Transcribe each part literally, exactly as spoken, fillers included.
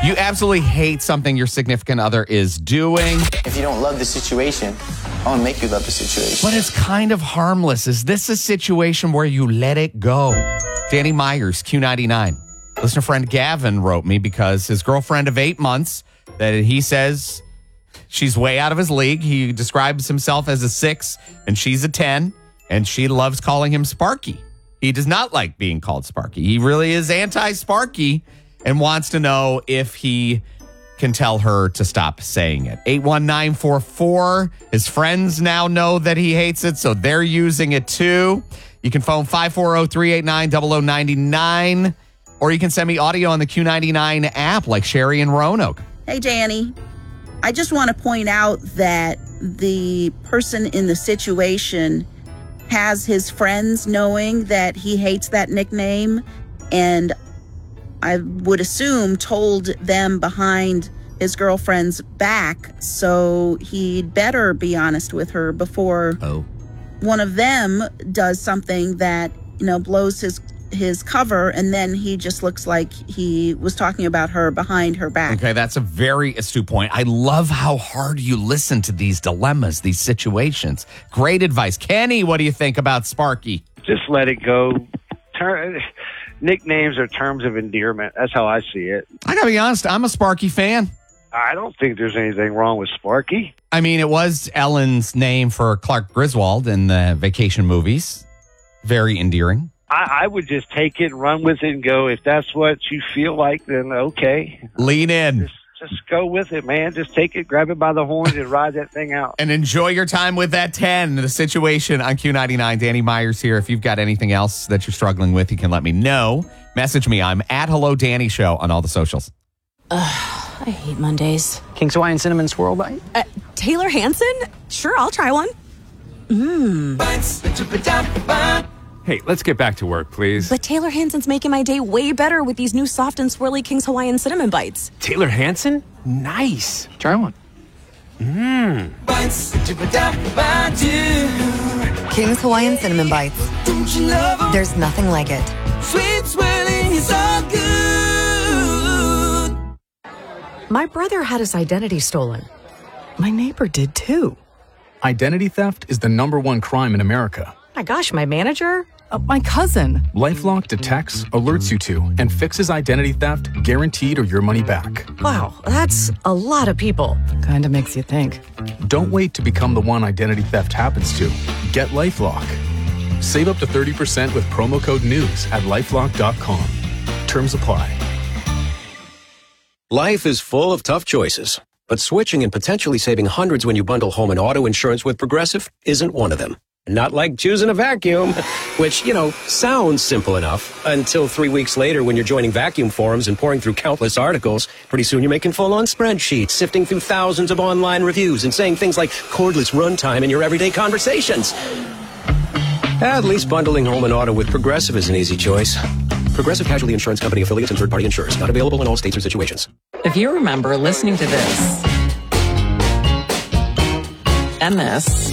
You absolutely hate something your significant other is doing. If you don't love the situation, I want to make you love the situation. But it's kind of harmless. Is this a situation where you let it go? Danny Myers, Q ninety-nine. Listener friend Gavin wrote me because his girlfriend of eight months, that he says she's way out of his league. He describes himself as a six and she's a ten, and she loves calling him Sparky. He does not like being called Sparky. He really is anti-Sparky and wants to know if he can tell her to stop saying it. eight one nine four four. His friends now know that he hates it, so they're using it too. You can phone five four zero, three eight nine, zero zero nine nine, or you can send me audio on the Q ninety-nine app like Sherry and Roanoke. Hey, Danny. I just want to point out that the person in the situation has his friends knowing that he hates that nickname, and I would assume told them behind his girlfriend's back, so he'd better be honest with her before oh. one of them does something that, you know, blows his his cover, and then he just looks like he was talking about her behind her back. Okay, that's a very astute point. I love how hard you listen to these dilemmas, these situations. Great advice. Kenny, what do you think about Sparky? Just let it go. Ter- nicknames are terms of endearment. That's how I see it. I gotta be honest, I'm a Sparky fan. I don't think there's anything wrong with Sparky. I mean, it was Ellen's name for Clark Griswold in the Vacation movies. Very endearing. I, I would just take it, run with it, and go. If that's what you feel like, then okay. Lean in. Just, just go with it, man. Just take it, grab it by the horns, and ride that thing out. And enjoy your time with that ten. The situation on Q ninety-nine. Danny Myers here. If you've got anything else that you're struggling with, you can let me know. Message me. I'm at Hello Danny Show on all the socials. Ugh, I hate Mondays. King's Hawaiian Cinnamon Swirl Bite? Uh, Taylor Hanson? Sure, I'll try one. Mmm. Hey, let's get back to work, please. But Taylor Hanson's making my day way better with these new soft and swirly King's Hawaiian Cinnamon Bites. Taylor Hanson? Nice. Try one. Mmm. King's Hawaiian Cinnamon Bites. There's nothing like it. Sweet swirling is all good. My brother had his identity stolen. My neighbor did too. Identity theft is the number one crime in America. My gosh, my manager? Uh, my cousin. LifeLock detects, alerts you to, and fixes identity theft guaranteed or your money back. Wow, that's a lot of people. Kinda makes you think. Don't wait to become the one identity theft happens to. Get LifeLock. Save up to thirty percent with promo code NEWS at lifelock dot com. Terms apply. Life is full of tough choices, but switching and potentially saving hundreds when you bundle home and auto insurance with Progressive isn't one of them. Not like choosing a vacuum, which, you know, sounds simple enough until three weeks later when you're joining vacuum forums and pouring through countless articles. Pretty soon you're making full-on spreadsheets, sifting through thousands of online reviews and saying things like cordless runtime in your everyday conversations. At least bundling home and auto with Progressive is an easy choice. Progressive Casualty Insurance Company affiliates and third-party insurers. Not available in all states or situations. If you remember listening to this and this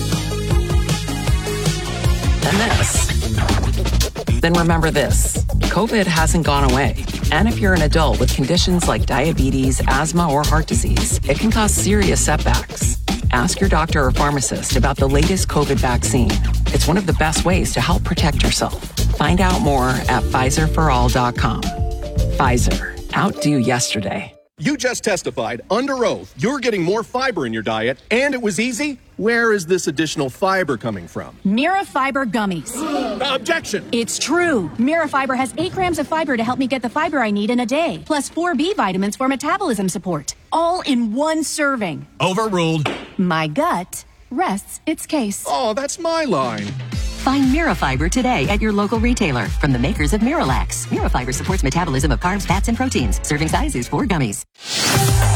and this, then remember this. COVID hasn't gone away. And if you're an adult with conditions like diabetes, asthma, or heart disease, it can cause serious setbacks. Ask your doctor or pharmacist about the latest COVID vaccine. It's one of the best ways to help protect yourself. Find out more at Pfizer for all dot com. Pfizer. Outdo yesterday. You just testified under oath you're getting more fiber in your diet, and it was easy. Where is this additional fiber coming from? Mirafiber gummies. Objection! It's true. Mirafiber has eight grams of fiber to help me get the fiber I need in a day, plus four B vitamins for metabolism support, all in one serving. Overruled. My gut rests its case. Oh, that's my line. Find Mirafiber today at your local retailer from the makers of Miralax. Mirafiber supports metabolism of carbs, fats, and proteins. Serving size is four gummies.